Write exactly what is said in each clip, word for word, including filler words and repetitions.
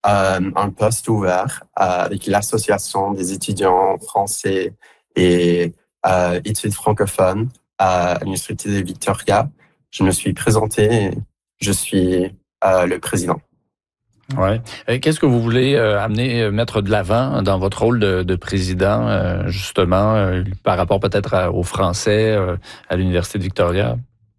euh, un poste ouvert euh, avec l'Association des étudiants français et euh, études francophones à l'Université de Victoria. Je me suis présenté et je suis euh, le président. Ouais. Qu'est-ce que vous voulez euh, amener, euh, mettre de l'avant dans votre rôle de, de président, euh, justement, euh, par rapport peut-être à, aux Français euh, à l'Université de Victoria?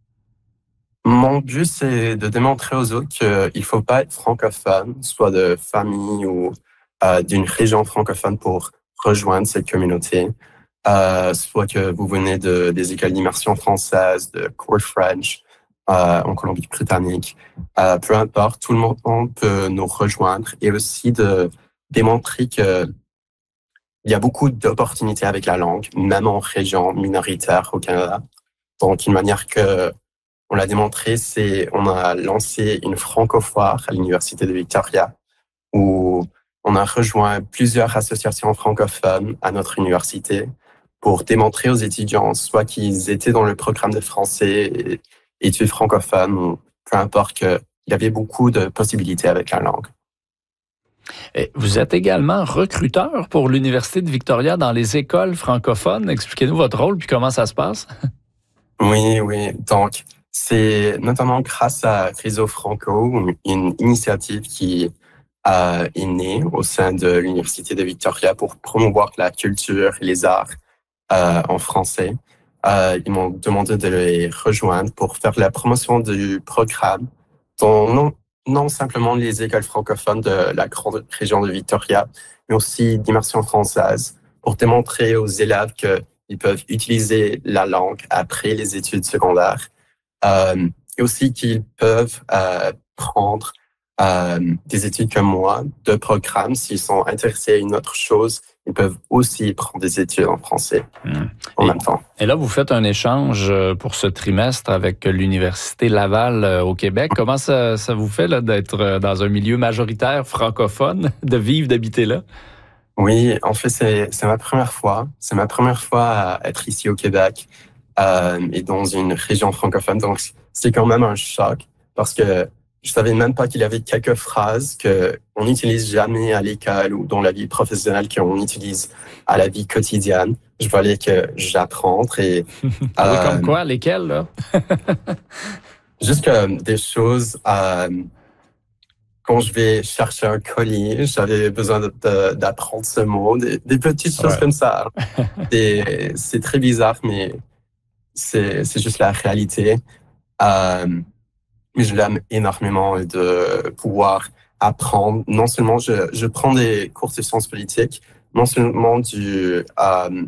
Mon but, c'est de démontrer aux autres qu'il ne faut pas être francophone, soit de famille ou euh, d'une région francophone pour rejoindre cette communauté. Euh, soit que vous venez de, des écoles d'immersion française, de Core French, euh, en Colombie-Britannique. Euh, peu importe, tout le monde peut nous rejoindre et aussi de démontrer qu'il y a beaucoup d'opportunités avec la langue, même en région minoritaire au Canada. Donc, une manière que on l'a démontré, c'est on a lancé une francofoire à l'Université de Victoria où on a rejoint plusieurs associations francophones à notre université pour démontrer aux étudiants, soit qu'ils étaient dans le programme de français et études francophones, ou peu importe, qu'il y avait beaucoup de possibilités avec la langue. Et vous êtes également recruteur pour l'Université de Victoria dans les écoles francophones. Expliquez-nous votre rôle puis comment ça se passe. Oui, oui. Donc, c'est notamment grâce à Réseau Franco, une initiative qui euh, est née au sein de l'Université de Victoria pour promouvoir la culture et les arts euh, en français. Euh, ils m'ont demandé de les rejoindre pour faire la promotion du programme, dont non, non simplement les écoles francophones de la grande région de Victoria, mais aussi d'immersion française, pour démontrer aux élèves qu'ils peuvent utiliser la langue après les études secondaires. Euh, et aussi qu'ils peuvent euh, prendre euh, des études comme moi, de programmes. S'ils sont intéressés à une autre chose, ils peuvent aussi prendre des études en français mmh. en et, même temps. Et là, vous faites un échange pour ce trimestre avec l'Université Laval au Québec. Comment ça, ça vous fait là, d'être dans un milieu majoritaire francophone, de vivre, d'habiter là? Oui, en fait, c'est, c'est ma première fois. C'est ma première fois à être ici au Québec. Euh, et dans une région francophone. Donc, c'est quand même un choc parce que je savais même pas qu'il y avait quelques phrases qu'on n'utilise jamais à l'école ou dans la vie professionnelle qu'on utilise à la vie quotidienne. Je voulais que j'apprenne. Et, ah oui, euh, comme quoi? Lesquelles, là? Juste comme des choses... Euh, quand je vais chercher un colis, j'avais besoin de, de, d'apprendre ce mot, des, des petites choses ouais. comme ça. Et c'est très bizarre, mais c'est, c'est juste la réalité. Euh, mais je l'aime énormément de pouvoir apprendre. Non seulement je, je prends des cours de sciences politiques, non seulement du, euh,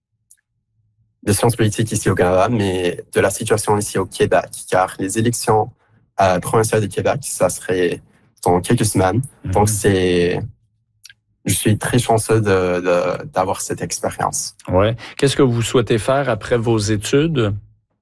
de sciences politiques ici au Canada, mais de la situation ici au Québec, car les élections euh, provinciales du Québec, ça serait dans quelques semaines. Mm-hmm. Donc, c'est... Je suis très chanceux de, de, d'avoir cette expérience. Ouais. Qu'est-ce que vous souhaitez faire après vos études?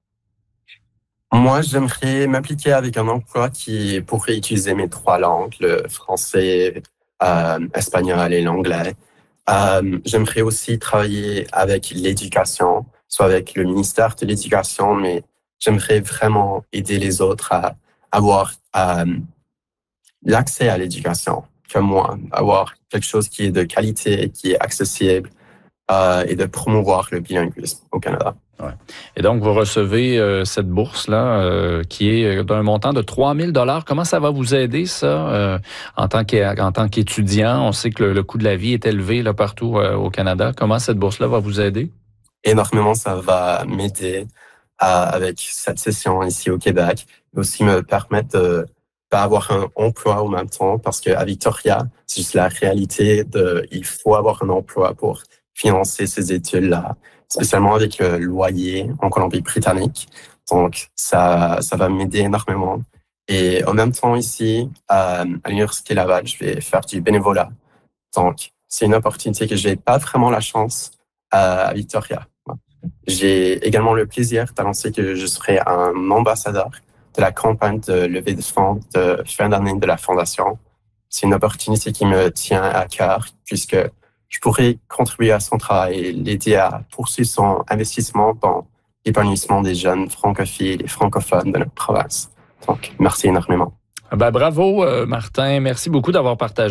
Moi, j'aimerais m'impliquer avec un emploi qui pourrait utiliser mes trois langues, le français, euh, espagnol et l'anglais. Euh, j'aimerais aussi travailler avec l'éducation, soit avec le ministère de l'Éducation, mais j'aimerais vraiment aider les autres à avoir euh, l'accès à l'éducation, comme moi, avoir quelque chose qui est de qualité, qui est accessible euh, et de promouvoir le bilinguisme au Canada. Ouais. Et donc, vous recevez euh, cette bourse-là euh, qui est d'un montant de trois mille dollars. Comment ça va vous aider, ça, euh, en tant qu'en tant qu'étudiant? On sait que le, le coût de la vie est élevé là, partout euh, au Canada. Comment cette bourse-là va vous aider? Énormément, ça va m'aider à, avec cette session ici au Québec, et aussi me permettre de pas avoir un emploi au même temps, parce qu'à Victoria, c'est juste la réalité de il faut avoir un emploi pour financer ces études-là, spécialement avec le loyer en Colombie-Britannique. Donc, ça, ça va m'aider énormément. Et en même temps, ici, à, à l'Université Laval, je vais faire du bénévolat. Donc, c'est une opportunité que j'ai pas vraiment la chance à, à Victoria. J'ai également le plaisir d'annoncer que je serai un ambassadeur de la campagne de levée de fonds de fin d'année de la Fondation. C'est une opportunité qui me tient à cœur, puisque je pourrais contribuer à son travail et l'aider à poursuivre son investissement dans l'épanouissement des jeunes francophiles et francophones de notre province. Donc, merci énormément. Ben, bravo, Martin. Merci beaucoup d'avoir partagé